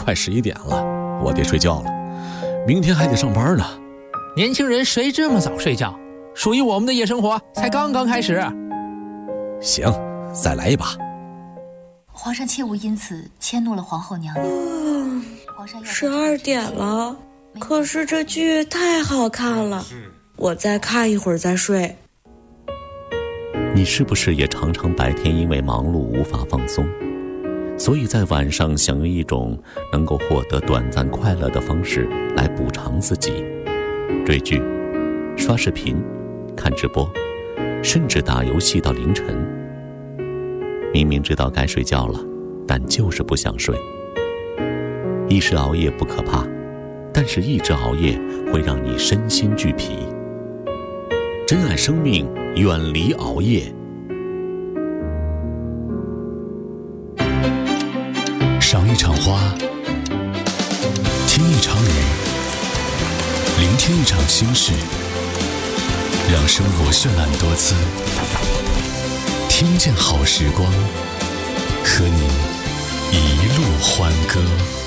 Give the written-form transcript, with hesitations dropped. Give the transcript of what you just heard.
快11点了，我得睡觉了，明天还得上班呢。 年轻人谁这么早睡觉？属于我们的夜生活才刚刚开始。 行，再来一把。 皇上切勿因此迁怒了皇后娘娘。皇上 12点了，可是这剧太好看了，我再看一会儿再睡。 你是不是也常常白天因为忙碌无法放松，所以在晚上想用一种能够获得短暂快乐的方式来补偿自己？追剧、刷视频、看直播，甚至打游戏到凌晨。明明知道该睡觉了，但就是不想睡。一时熬夜不可怕，但是一直熬夜会让你身心俱疲。珍爱生命，远离熬夜。 赏一场花，听一场雨，聆听一场心事，让生活绚烂多姿。听见好时光，和你一路欢歌。